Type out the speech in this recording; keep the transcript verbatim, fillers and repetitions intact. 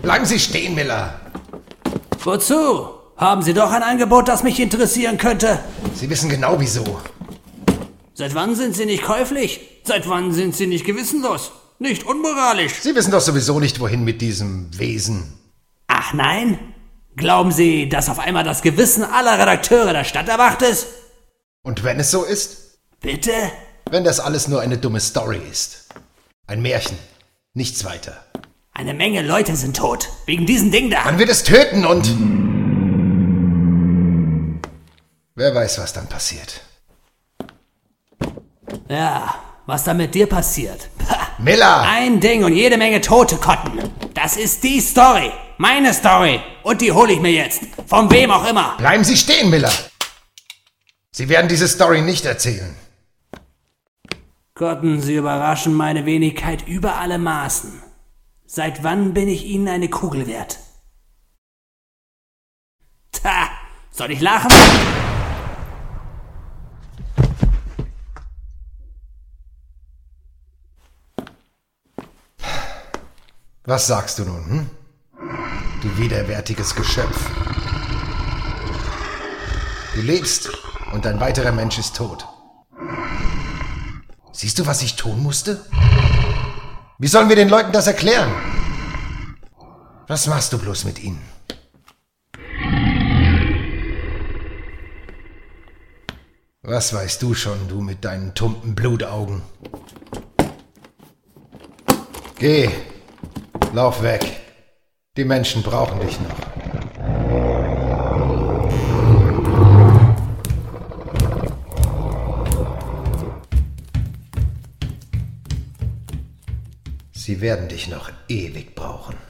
Bleiben Sie stehen, Miller. Wozu? Haben Sie doch ein Angebot, das mich interessieren könnte? Sie wissen genau wieso. Seit wann sind Sie nicht käuflich? Seit wann sind Sie nicht gewissenlos? Nicht unmoralisch? Sie wissen doch sowieso nicht, wohin mit diesem Wesen. Ach nein? Glauben Sie, dass auf einmal das Gewissen aller Redakteure der Stadt erwacht ist? Und wenn es so ist? Bitte? Wenn das alles nur eine dumme Story ist. Ein Märchen. Nichts weiter. Eine Menge Leute sind tot. Wegen diesem Ding da. Man wird es töten und... Wer weiß, was dann passiert. Ja, was da mit dir passiert. Pah. Miller! Ein Ding und jede Menge tote Kotten. Das ist die Story. Meine Story. Und die hole ich mir jetzt. Von wem auch immer. Bleiben Sie stehen, Miller! Sie werden diese Story nicht erzählen. Kotten, Sie überraschen meine Wenigkeit über alle Maßen. Seit wann bin ich Ihnen eine Kugel wert? Ta, soll ich lachen? Was sagst du nun, hm? Du widerwärtiges Geschöpf. Du lebst und ein weiterer Mensch ist tot. Siehst du, was ich tun musste? Wie sollen wir den Leuten das erklären? Was machst du bloß mit ihnen? Was weißt du schon, du mit deinen tumpen Blutaugen? Geh, lauf weg. Die Menschen brauchen dich noch. Sie werden dich noch ewig brauchen.